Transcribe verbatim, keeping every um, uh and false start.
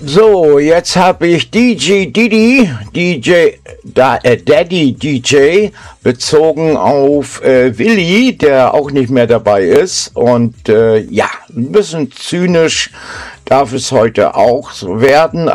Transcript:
So, jetzt habe ich D J Didi, D J da, äh, Daddy D J, bezogen auf äh, Willi, der auch nicht mehr dabei ist. Und äh, ja, ein bisschen zynisch darf es heute auch so werden.